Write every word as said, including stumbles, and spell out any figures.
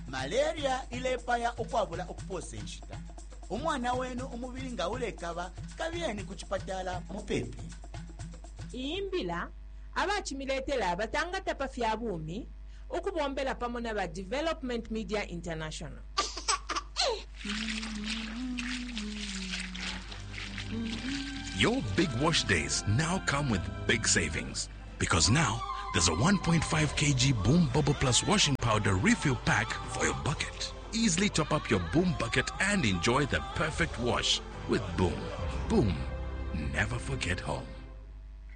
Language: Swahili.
malaria ilepaya okwabula okuposa enshita. Omwana wenu omubiri nga ulekaba kabyeni kuchipatala mupepe. Iimbila abachimiletela abatangata pafya bumi okubombela pamona ba Development Media International. Your big wash days now come with big savings, because now there's a one point five kilogram Boom Bubble Plus washing powder refill pack for your bucket. Easily top up your Boom bucket and enjoy the perfect wash with Boom. Boom, never forget home.